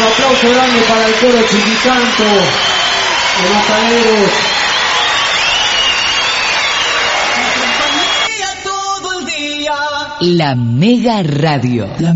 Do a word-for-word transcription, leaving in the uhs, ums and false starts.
Un aplauso grande para el coro Chiquicanto de Mataderos. La Mega Radio. La